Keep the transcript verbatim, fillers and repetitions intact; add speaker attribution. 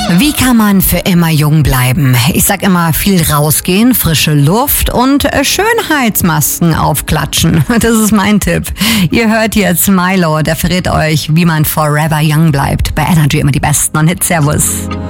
Speaker 1: Wie kann man für immer jung bleiben? Ich sag immer, viel rausgehen, frische Luft und äh, Schönheitsmasken aufklatschen. Das ist mein Tipp. Ihr hört jetzt Milo, der verrät euch, wie man forever young bleibt. Bei Energy immer die besten und Hits. Servus.